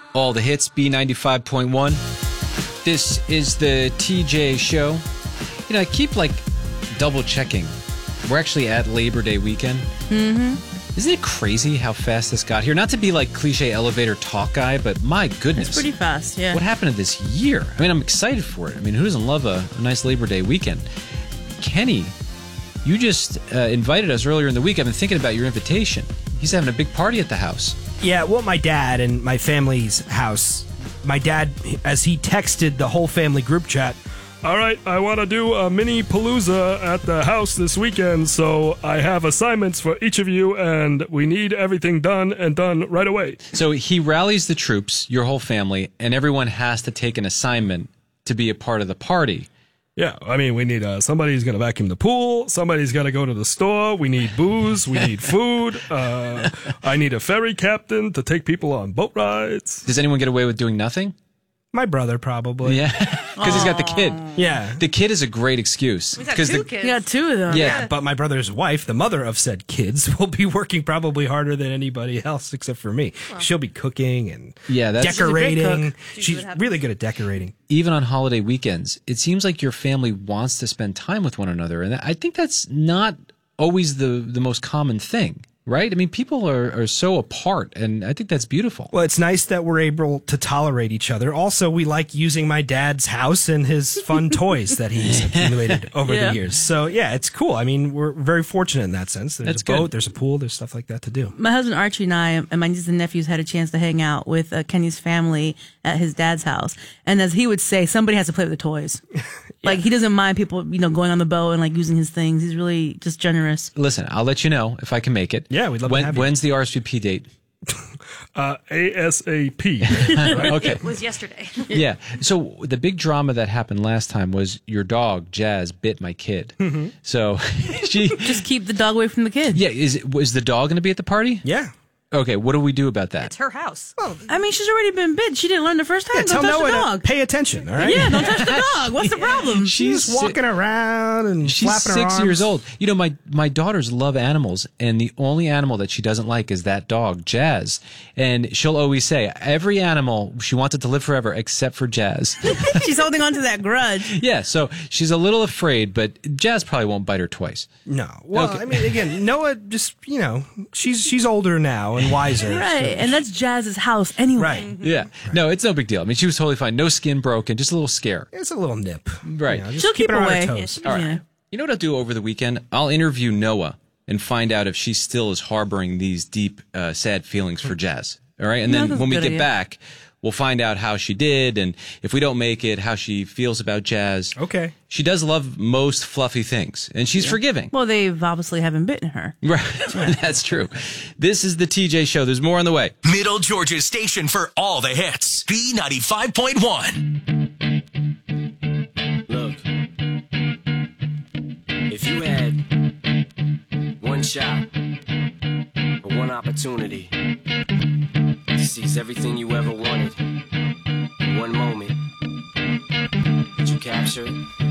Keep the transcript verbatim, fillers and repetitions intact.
All the hits, B ninety-five point one. This is the T J Show. You know, I keep, like, double-checking. We're actually at Labor Day weekend. Mm-hmm. Isn't it crazy how fast this got here? Not to be, like, cliche elevator talk guy, but my goodness. It's pretty fast, yeah. What happened to this year? I mean, I'm excited for it. I mean, who doesn't love a, a nice Labor Day weekend? Kenny, you just uh, invited us earlier in the week. I've been thinking about your invitation. He's having a big party at the house. Yeah, well, my dad and my family's house. My dad, as he texted the whole family group chat, all right, I want to do a mini palooza at the house this weekend, so I have assignments for each of you, and we need everything done and done right away. So he rallies the troops, your whole family, and everyone has to take an assignment to be a part of the party. Yeah, I mean, we need uh, somebody's going to vacuum the pool. Somebody's got to go to the store. We need booze. We need food. Uh, I need a ferry captain to take people on boat rides. Does anyone get away with doing nothing? My brother, probably. Yeah, because he's got the kid. Yeah. The kid is a great excuse. He's got two the, kids. You got two of them. Yeah. Yeah, but my brother's wife, the mother of said kids, will be working probably harder than anybody else except for me. Well, she'll be cooking and yeah, that's, decorating. She's, She's really good at decorating. Even on holiday weekends, it seems like your family wants to spend time with one another. And I think that's not always the, the most common thing. Right? I mean, people are, are so apart, and I think that's beautiful. Well, it's nice that we're able to tolerate each other. Also, we like using my dad's house and his fun toys that he's accumulated over yeah. the years. So, yeah, it's cool. I mean, we're very fortunate in that sense. There's that's a boat, good. there's a pool, there's stuff like that to do. My husband Archie and I and my nieces and nephews had a chance to hang out with uh, Kenny's family at his dad's house. And as he would say, somebody has to play with the toys. yeah. Like, he doesn't mind people, you know, going on the boat and, like, using his things. He's really just generous. Listen, I'll let you know if I can make it. Yeah, we'd love when, to have you. When's the R S V P date? Uh, ASAP. Okay. It was yesterday. Yeah. So the big drama that happened last time was your dog, Jazz, bit my kid. Mm-hmm. So she... Just keep the dog away from the kid. Yeah. Is was the dog going to be at the party? Yeah. Okay. What do we do about that? It's her house. Well, I mean, she's already been bit. She didn't learn the first time. Yeah, don't tell touch Noah the dog. to pay attention, all right? Yeah, don't touch the dog. What's the problem? She's She's walking around and She's flapping six her arms. years old. You know, my, my daughters love animals, and the only animal that she doesn't like is that dog, Jazz. And she'll always say, every animal, she wants it to live forever except for Jazz. She's holding on to that grudge. Yeah, so she's a little afraid, but Jazz probably won't bite her twice. No. Well, Okay. I mean, again, Noah just, you know, she's she's older now and wiser. Right, so- and that's Jazz's house anyway. Right. Yeah. No, it's no big deal. I mean, she was totally fine. No skin broken, just a little scare. It's a little nip. Right. You know, just She'll keep keeping her on her away. toes. All right. Yeah. You know what I'll do over the weekend? I'll interview Noah and find out if she still is harboring these deep, uh, sad feelings for Jazz. All right? And No, then that's when a we good get idea. back, we'll find out how she did, and if we don't make it, how she feels about Jazz. Okay. She does love most fluffy things, and she's forgiving. Well, they've obviously haven't bitten her. Right. That's true. This is the T J Show. There's more on the way. Middle Georgia's station for all the hits. B ninety-five point one. Look, if you had one shot or one opportunity to seize everything you ever wanted in one moment, would you capture it?